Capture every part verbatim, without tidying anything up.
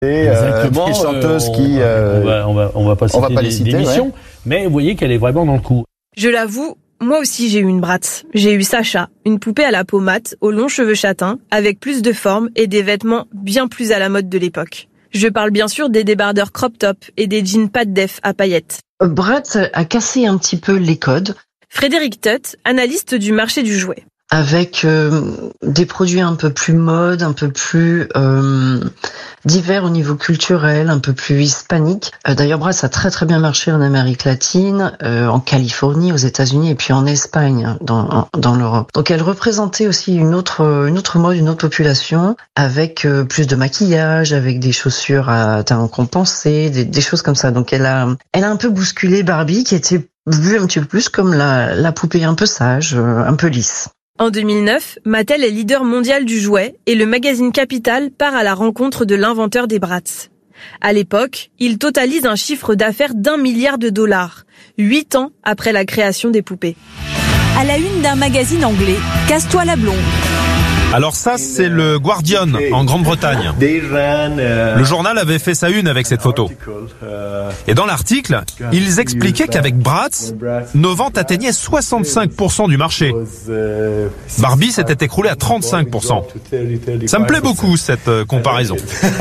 Et Exactement. Euh, des chanteuses euh, qui... Euh, on, va, on, va, on va pas citer, on va pas les des, citer, des missions, ouais. mais vous voyez qu'elle est vraiment dans le coup. Je l'avoue, moi aussi j'ai eu une Bratz. J'ai eu Sacha, une poupée à la peau mate, aux longs cheveux châtains, avec plus de forme et des vêtements bien plus à la mode de l'époque. Je parle bien sûr des débardeurs crop top et des jeans pas de def à paillettes. Bratz a cassé un petit peu les codes. Frédéric Tutt, analyste du marché du jouet. Avec euh, des produits un peu plus mode, un peu plus euh, divers au niveau culturel, un peu plus hispanique. Euh, d'ailleurs, Bratz a très très bien marché en Amérique latine, euh, en Californie, aux États-Unis et puis en Espagne, dans, dans l'Europe. Donc, elle représentait aussi une autre une autre mode, une autre population, avec euh, plus de maquillage, avec des chaussures à talons compensés, des, des choses comme ça. Donc, elle a elle a un peu bousculé Barbie, qui était vue un petit peu plus comme la, la poupée un peu sage, euh, un peu lisse. En deux mille neuf, Mattel est leader mondial du jouet et le magazine Capital part à la rencontre de l'inventeur des Bratz. À l'époque, il totalise un chiffre d'affaires d'un milliard de dollars, huit ans après la création des poupées. À la une d'un magazine anglais, Casse-toi la blonde. Alors ça, c'est le Guardian en Grande-Bretagne. Le journal avait fait sa une avec cette photo. Et dans l'article, ils expliquaient qu'avec Bratz, nos ventes atteignaient soixante-cinq pour cent du marché. Barbie s'était écroulé à trente-cinq pour cent. Ça me plaît beaucoup, cette comparaison.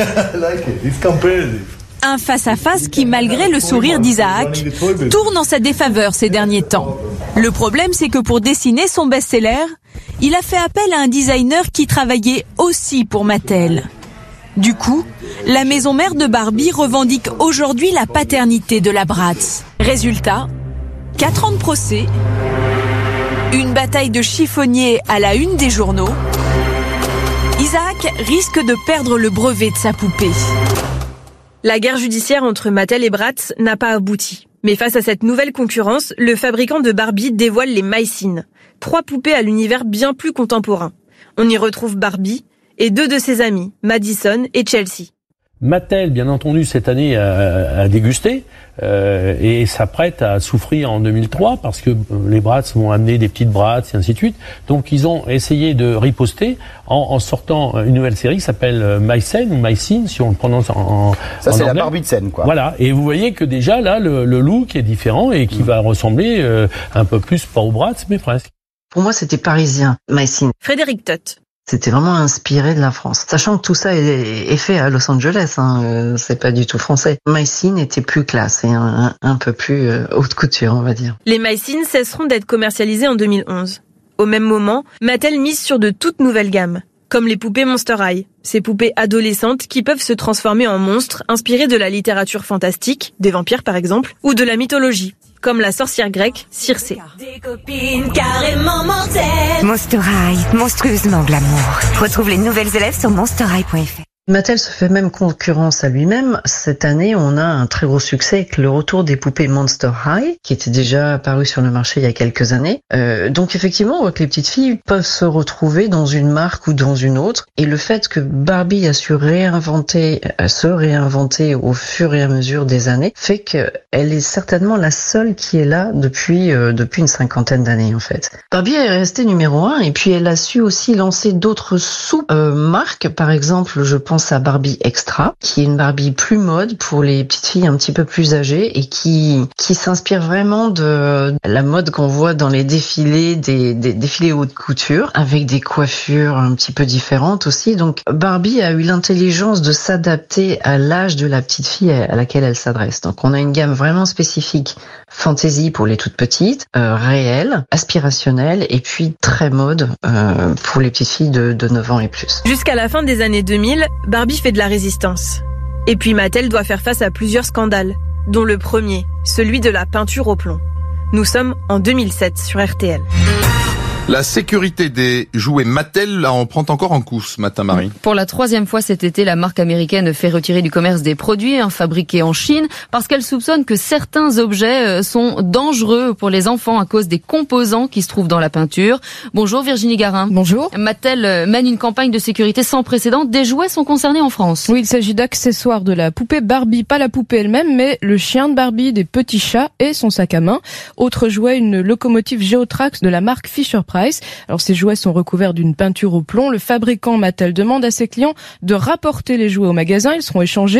Un face-à-face qui, malgré le sourire d'Isaac, tourne en sa défaveur ces derniers temps. Le problème, c'est que pour dessiner son best-seller, il a fait appel à un designer qui travaillait aussi pour Mattel. Du coup, la maison mère de Barbie revendique aujourd'hui la paternité de la Bratz. Résultat, quatre ans de procès, une bataille de chiffonniers à la une des journaux. Isaac risque de perdre le brevet de sa poupée. La guerre judiciaire entre Mattel et Bratz n'a pas abouti. Mais face à cette nouvelle concurrence, le fabricant de Barbie dévoile les MyScene. Trois poupées à l'univers bien plus contemporain. On y retrouve Barbie et deux de ses amies, Madison et Chelsea. Mattel, bien entendu, cette année a, a dégusté euh, et s'apprête à souffrir en deux mille trois parce que les Bratz vont amener des petites Bratz et ainsi de suite. Donc ils ont essayé de riposter en, en sortant une nouvelle série qui s'appelle MyScene ou MyScene si on le prononce en, en Ça, en c'est anglais. la Barbie de scène, quoi. Voilà, et vous voyez que déjà là, le, le look est différent et qui mmh. va ressembler euh, un peu plus pas aux Bratz, mais presque. Pour moi, c'était parisien, MyScene. Frédéric Tutt. C'était vraiment inspiré de la France. Sachant que tout ça est, est fait à Los Angeles, hein, euh, c'est pas du tout français. MyScene était plus classe et un, un, un peu plus euh, haute couture, on va dire. Les MyScene cesseront d'être commercialisés en deux mille onze. Au même moment, Mattel mise sur de toutes nouvelles gammes, comme les poupées Monster High, ces poupées adolescentes qui peuvent se transformer en monstres inspirées de la littérature fantastique, des vampires par exemple, ou de la mythologie, comme la sorcière grecque Circé. Des copines carrément mortelles. Monster High, monstrueusement glamour. Retrouve les nouvelles élèves sur monster high point f r. Mattel se fait même concurrence à lui-même. Cette année, on a un très gros succès avec le retour des poupées Monster High, qui étaient déjà apparues sur le marché il y a quelques années. Euh, donc effectivement, on voit que les petites filles peuvent se retrouver dans une marque ou dans une autre. Et le fait que Barbie a su réinventer, a se réinventer au fur et à mesure des années, fait qu'elle est certainement la seule qui est là depuis euh, depuis une cinquantaine d'années en fait. Barbie est restée numéro un et puis elle a su aussi lancer d'autres sous-marques. Euh, Par exemple, je pense à Barbie Extra, qui est une Barbie plus mode pour les petites filles un petit peu plus âgées et qui qui s'inspire vraiment de la mode qu'on voit dans les défilés, des, des défilés haute couture, avec des coiffures un petit peu différentes aussi. Donc Barbie a eu l'intelligence de s'adapter à l'âge de la petite fille à laquelle elle s'adresse. Donc on a une gamme vraiment spécifique, fantasy pour les toutes petites, euh, réelle, aspirationnelle et puis très mode euh, pour les petites filles de, de neuf ans et plus. Jusqu'à la fin des années deux mille, Barbie fait de la résistance. Et puis Mattel doit faire face à plusieurs scandales, dont le premier, celui de la peinture au plomb. Nous sommes en deux mille sept sur R T L. La sécurité des jouets Mattel en prend encore un coup ce matin, Marie. Pour la troisième fois cet été, la marque américaine fait retirer du commerce des produits hein, fabriqués en Chine parce qu'elle soupçonne que certains objets sont dangereux pour les enfants à cause des composants qui se trouvent dans la peinture. Bonjour Virginie Garin. Bonjour. Mattel mène une campagne de sécurité sans précédent. Des jouets sont concernés en France. Oui, il s'agit d'accessoires de la poupée Barbie, pas la poupée elle-même, mais le chien de Barbie, des petits chats et son sac à main. Autre jouet, une locomotive Geotrax de la marque Fisher-Price. Price. Alors ces jouets sont recouverts d'une peinture au plomb. Le fabricant Mattel demande à ses clients de rapporter les jouets au magasin. Ils seront échangés